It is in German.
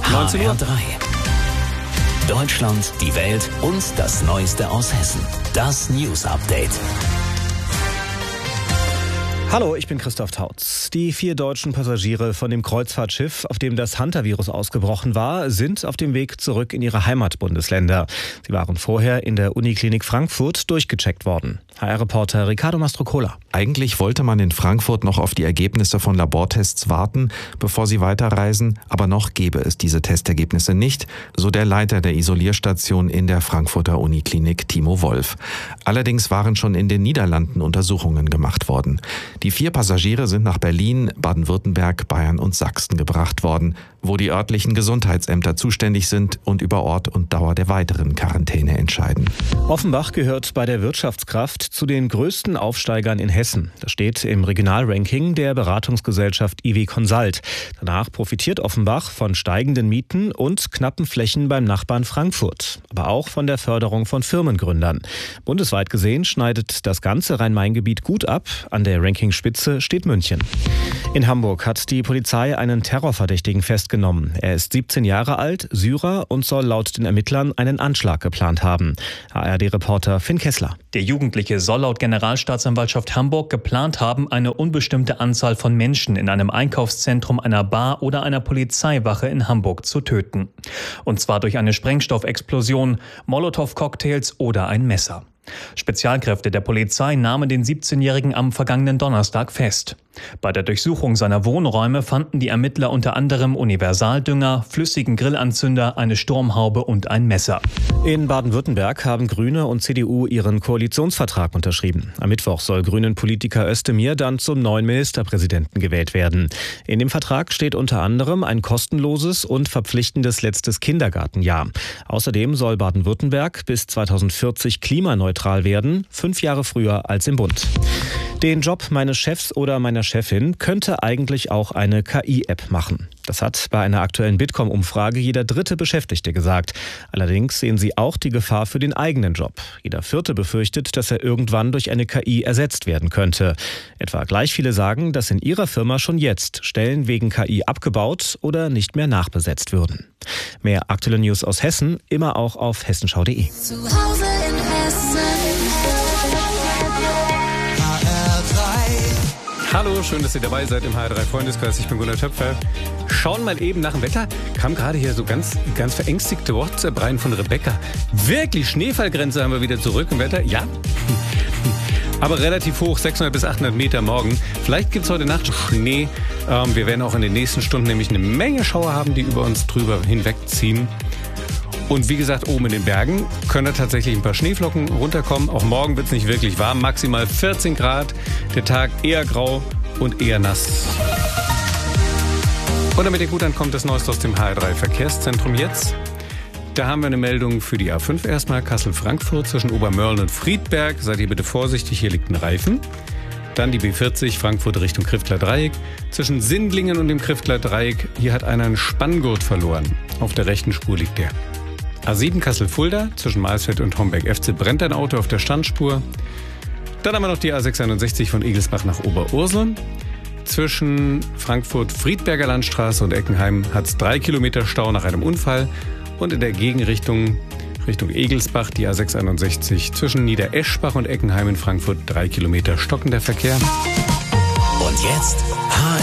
19 Uhr. HR3. Deutschland, die Welt und das Neueste aus Hessen. Das News Update. Hallo, ich bin Christoph Tautz. Die 4 deutschen Passagiere von dem Kreuzfahrtschiff, auf dem das Hunter-Virus ausgebrochen war, sind auf dem Weg zurück in ihre Heimatbundesländer. Sie waren vorher in der Uniklinik Frankfurt durchgecheckt worden. HR-Reporter Ricardo Mastrocola. Eigentlich wollte man in Frankfurt noch auf die Ergebnisse von Labortests warten, bevor sie weiterreisen, aber noch gebe es diese Testergebnisse nicht, so der Leiter der Isolierstation in der Frankfurter Uniklinik, Timo Wolf. Allerdings waren schon in den Niederlanden Untersuchungen gemacht worden. Die 4 Passagiere sind nach Berlin, Baden-Württemberg, Bayern und Sachsen gebracht worden, wo die örtlichen Gesundheitsämter zuständig sind und über Ort und Dauer der weiteren Quarantäne entscheiden. Offenbach gehört bei der Wirtschaftskraft zu den größten Aufsteigern in Hessen. Das steht im Regionalranking der Beratungsgesellschaft IW Consult. Danach profitiert Offenbach von steigenden Mieten und knappen Flächen beim Nachbarn Frankfurt, aber auch von der Förderung von Firmengründern. Bundesweit gesehen schneidet das ganze Rhein-Main-Gebiet gut ab. An der Rankingspitze steht München. In Hamburg hat die Polizei einen Terrorverdächtigen festgenommen. Er ist 17 Jahre alt, Syrer und soll laut den Ermittlern einen Anschlag geplant haben. ARD-Reporter Finn Kessler. Der Jugendliche soll laut Generalstaatsanwaltschaft Hamburg geplant haben, eine unbestimmte Anzahl von Menschen in einem Einkaufszentrum, einer Bar oder einer Polizeiwache in Hamburg zu töten. Und zwar durch eine Sprengstoffexplosion, Molotow-Cocktails oder ein Messer. Spezialkräfte der Polizei nahmen den 17-Jährigen am vergangenen Donnerstag fest. Bei der Durchsuchung seiner Wohnräume fanden die Ermittler unter anderem Universaldünger, flüssigen Grillanzünder, eine Sturmhaube und ein Messer. In Baden-Württemberg haben Grüne und CDU ihren Koalitionsvertrag unterschrieben. Am Mittwoch soll Grünen-Politiker Özdemir dann zum neuen Ministerpräsidenten gewählt werden. In dem Vertrag steht unter anderem ein kostenloses und verpflichtendes letztes Kindergartenjahr. Außerdem soll Baden-Württemberg bis 2040 klimaneutral werden, 5 Jahre früher als im Bund. Den Job meines Chefs oder meiner Chefin könnte eigentlich auch eine KI-App machen. Das hat bei einer aktuellen Bitkom-Umfrage jeder 3. Beschäftigte gesagt. Allerdings sehen sie auch die Gefahr für den eigenen Job. Jeder 4. befürchtet, dass er irgendwann durch eine KI ersetzt werden könnte. Etwa gleich viele sagen, dass in ihrer Firma schon jetzt Stellen wegen KI abgebaut oder nicht mehr nachbesetzt würden. Mehr aktuelle News aus Hessen, immer auch auf hessenschau.de. Zu Hause in Hessen. Hallo, schön, dass ihr dabei seid im HR3 Freundeskreis. Ich bin Gunnar Töpfer. Schauen mal eben nach dem Wetter. Kam gerade hier so ganz verängstigte WhatsApp rein von Rebecca. Wirklich, Schneefallgrenze haben wir wieder zurück im Wetter. Ja, aber relativ hoch, 600 bis 800 Meter morgen. Vielleicht gibt es heute Nacht Schnee. Wir werden auch in den nächsten Stunden nämlich eine Menge Schauer haben, die über uns drüber hinwegziehen. Und wie gesagt, oben in den Bergen können da tatsächlich ein paar Schneeflocken runterkommen. Auch morgen wird es nicht wirklich warm, maximal 14 Grad. Der Tag eher grau und eher nass. Und damit ihr gut ankommt, das Neueste aus dem HR3 Verkehrszentrum jetzt. Da haben wir eine Meldung für die A5 erstmal. Kassel-Frankfurt zwischen Obermörlen und Friedberg. Seid ihr bitte vorsichtig, hier liegt ein Reifen. Dann die B40 Frankfurt Richtung Kriftler Dreieck. Zwischen Sindlingen und dem Kriftler Dreieck. Hier hat einer einen Spanngurt verloren. Auf der rechten Spur liegt der. A7 Kassel-Fulda, zwischen Maisfeld und Homberg-Efze brennt ein Auto auf der Standspur. Dann haben wir noch die A661 von Egelsbach nach Oberursel. Zwischen Frankfurt-Friedberger Landstraße und Eckenheim hat es 3 Kilometer Stau nach einem Unfall. Und in der Gegenrichtung Richtung Egelsbach die A661 zwischen Niedereschbach und Eckenheim in Frankfurt 3 Kilometer stockender Verkehr. Und jetzt